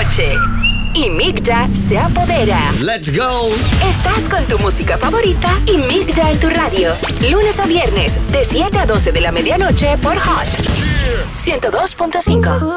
medianoche. Y Migda se apodera. ¡Let's go! Estás con tu música favorita y Migda en tu radio. Lunes a viernes, de 7 a 12 de la medianoche por Hot 102.5.